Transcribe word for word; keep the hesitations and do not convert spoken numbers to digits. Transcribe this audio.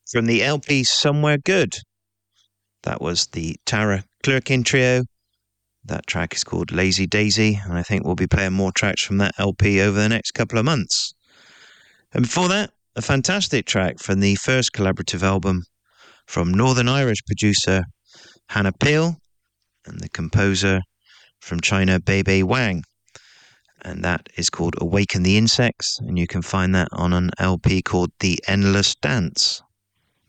From the L P Somewhere Good, that was the Tara Clerkin Trio. That track is called Lazy Daisy, and I think we'll be playing more tracks from that L P over the next couple of months. And before that, a fantastic track from the first collaborative album from Northern Irish producer Hannah Peel and the composer from China, Beibei Wang. And that is called Awaken the Insects, and you can find that on an L P called The Endless Dance.